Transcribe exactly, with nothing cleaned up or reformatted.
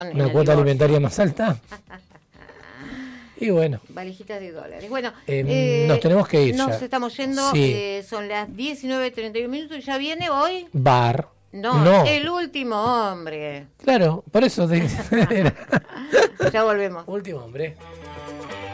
una cuota alimentaria más alta. Y bueno. Valijitas de dólares. Bueno, eh, eh, nos tenemos que ir. Nos ya. estamos yendo. Sí. Eh, son las diecinueve treinta y uno minutos y ya viene hoy. Bar. No, no. El último hombre. Claro, por eso. Te... Ya volvemos. Último hombre.